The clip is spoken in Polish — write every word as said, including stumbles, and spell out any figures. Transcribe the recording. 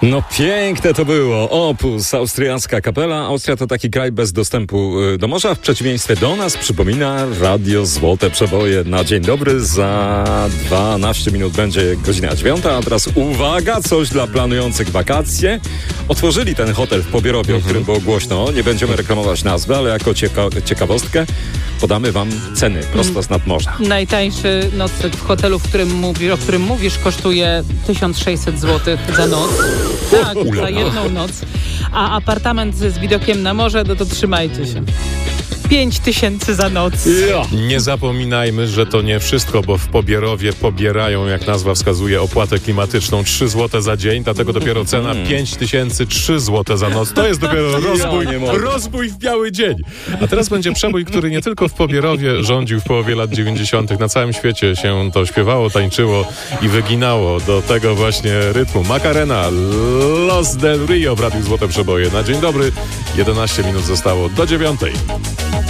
No piękne to było. Opus, austriacka kapela. Austria to taki kraj bez dostępu do morza. W przeciwieństwie do nas przypomina Radio Złote Przeboje. Na dzień dobry za dwanaście minut będzie godzina dziewiąta. A teraz uwaga, coś dla planujących wakacje. Otworzyli ten hotel w Pobierowie, mhm. o którym było głośno. Nie będziemy reklamować nazwy, ale jako cieka- ciekawostkę podamy wam ceny prosto z nadmorza. Najtańszy nocleg w hotelu, w którym mówi, o którym mówisz, kosztuje tysiąc sześćset złotych za noc. Tak, za jedną noc. A apartament z widokiem na morze, no to trzymajcie się. pięć tysięcy za noc. Ja. Nie zapominajmy, że to nie wszystko, bo w Pobierowie pobierają, jak nazwa wskazuje, opłatę klimatyczną trzy złote za dzień, dlatego dopiero cena pięć tysięcy trzy złote za noc. To jest dopiero rozbój, rozbój w biały dzień. A teraz będzie przebój, który nie tylko w Pobierowie rządził w połowie lat dziewięćdziesiątych. Na całym świecie się to śpiewało, tańczyło i wyginało do tego właśnie rytmu. Macarena, Los del Rio w Radiu Złote Przeboje. Na dzień dobry, jedenaście minut zostało do dziewiątej.